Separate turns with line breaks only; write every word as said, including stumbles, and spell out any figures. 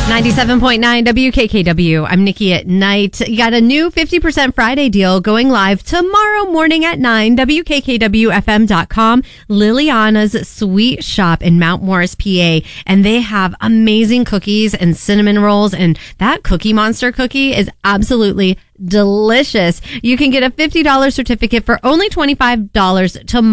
ninety-seven point nine W K K W. I'm Nikki at Night. You got a new fifty percent Friday deal going live tomorrow morning at nine. W K K W F M dot com. Liliana's Sweet Shop in Mount Morris, P A. And they have amazing cookies and cinnamon rolls. And that Cookie Monster cookie is absolutely delicious. You can get a fifty dollars certificate for only twenty-five dollars tomorrow.